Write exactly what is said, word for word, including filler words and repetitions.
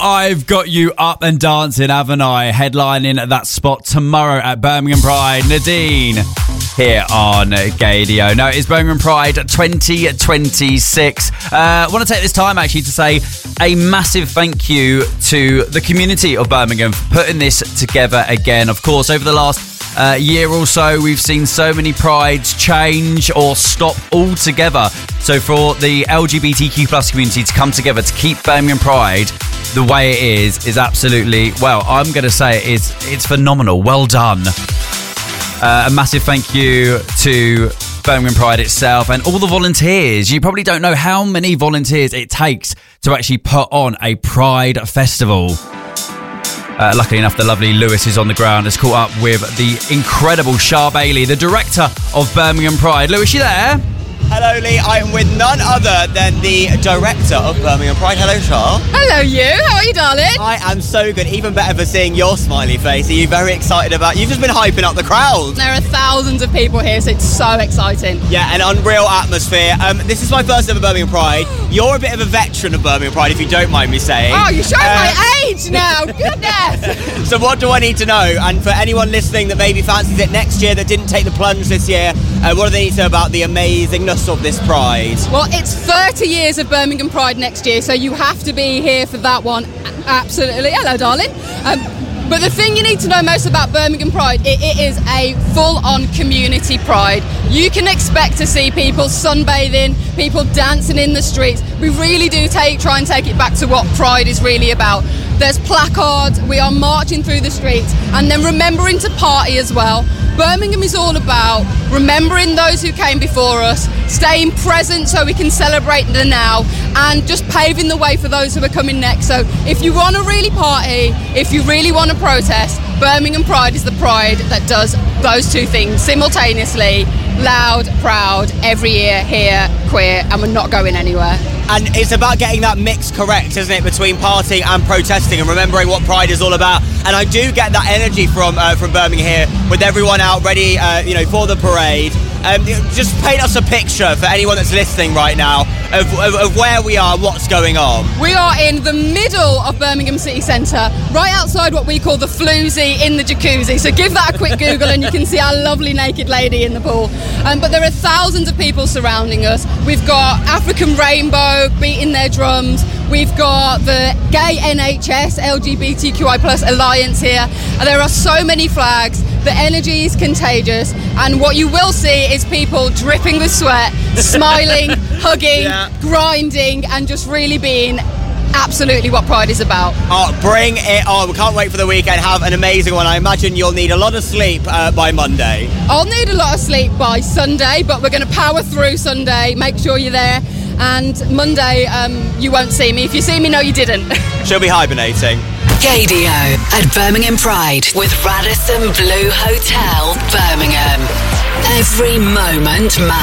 I've got you up and dancing, haven't I? Headlining that spot tomorrow at Birmingham Pride. Nadine here on Gaydio. No, it's Birmingham Pride twenty twenty-six. I uh, want to take this time actually to say a massive thank you to the community of Birmingham for putting this together again. Of course, over the last Uh, year or so, we've seen so many prides change or stop altogether. So for the L G B T Q plus community to come together to keep Birmingham Pride the way it is, is absolutely, well, I'm going to say it is, it's phenomenal. Well done. Uh, a massive thank you to Birmingham Pride itself and all the volunteers. You probably don't know how many volunteers it takes to actually put on a Pride festival. Uh, luckily enough, the lovely Lewis is on the ground, has caught up with the incredible Shah Bailey, the director of Birmingham Pride. Lewis, you there? Hello, Lee. I am with none other than the director of Birmingham Pride. Hello, Shah. Hello, you. How are you, darling? I am so good. Even better for seeing your smiley face. Are you very excited about... You've just been hyping up the crowd. There are thousands of people here, so it's so exciting. Yeah, an unreal atmosphere. Um, this is my first ever Birmingham Pride. You're a bit of a veteran of Birmingham Pride, if you don't mind me saying. Oh, you're showing Uh, my age now. Goodness. So what do I need to know? And for anyone listening that maybe fancies it next year that didn't take the plunge this year, uh, what do they need to know about the amazingness of this Pride? Well, it's thirty years of Birmingham Pride next year, so you have to be here for that one. A- Absolutely. Hello, darling. Um, But the thing you need to know most about Birmingham Pride, it, it is a full-on community pride. You can expect to see people sunbathing, people dancing in the streets. We really do take try and take it back to what Pride is really about. There's placards, we are marching through the streets, and then remembering to party as well. Birmingham is all about remembering those who came before us, staying present so we can celebrate the now, and just paving the way for those who are coming next. So if you want to really party, if you really want to protest, Birmingham Pride is the pride that does those two things simultaneously. Loud, proud, every year, here, queer, and we're not going anywhere. And it's about getting that mix correct, isn't it, between partying and protesting and remembering what Pride is all about. And I do get that energy from uh, from Birmingham here, with everyone out ready, uh, you know, for the parade. Um, just paint us a picture for anyone that's listening right now of, of, of where we are and what's going on. We are in the middle of Birmingham City Centre, right outside what we call the floozy in the jacuzzi. So give that a quick Google and you can see our lovely naked lady in the pool. Um, but there are thousands of people surrounding us. We've got African Rainbow beating their drums. We've got the Gay N H S L G B T Q I plus Alliance here. And there are so many flags. The energy is contagious. And what you will see is people dripping with sweat, smiling, hugging, Yeah. grinding, and just really being absolutely what Pride is about. Oh, bring it on. We can't wait for the weekend. Have an amazing one. I imagine you'll need a lot of sleep uh, by Monday. I'll need a lot of sleep by Sunday, but we're going to power through Sunday. Make sure you're there. And Monday, um, you won't see me. If you see me, no, you didn't. She'll be hibernating. Gaydio at Birmingham Pride with Radisson Blue Hotel, Birmingham. Every moment matters.